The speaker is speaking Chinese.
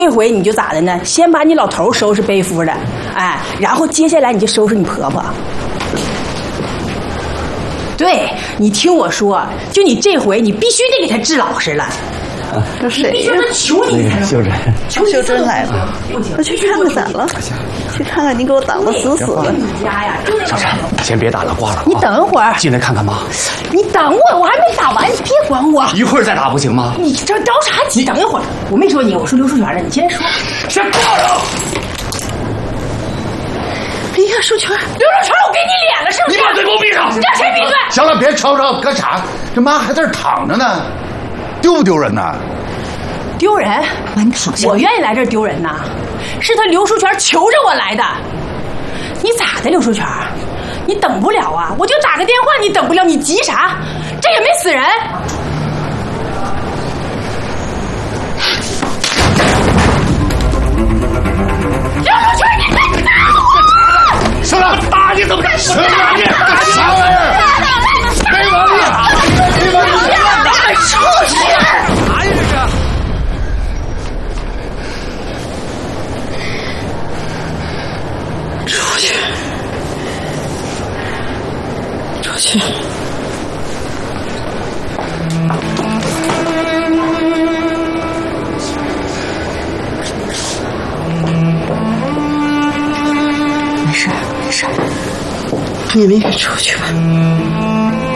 这回你就咋的呢？先把你老头收拾背夫的，哎，然后接下来你就收拾你婆婆。对，你听我说，就你这回你必须得给她治老实了。 这谁呀？ 求你才能。 秀珍来了，我去看看咋了？去看看你给我挡得死死的。 你家呀， 小婵，先别打了，挂了。 你等会儿， 进来看看妈。 你等我，我还没打完，你别管我。 一会儿再打不行吗？ 你这着啥急？等一会儿，我没说你，我说刘淑全了，你先说。 先挂了。 哎呀，淑全， 刘淑全，我给你脸了是不是？ 你把嘴给我闭上！ 你让谁闭嘴？ 行了，别吵吵，干啥？这妈还在这躺着呢，丢不丢人呐？ 丢人？我愿意来这儿丢人呐，是他刘淑全求着我来的。你咋的，刘淑全？你等不了啊？我就打个电话，你等不了，你急啥？这也没死人。刘淑全，你别打我！ 小婵，打你怎么干？ 什么玩意儿？啥玩意儿？没完了！没完了！ 出去！ 啥呀这是？ 出去，出去。没事，没事，你们也出去吧。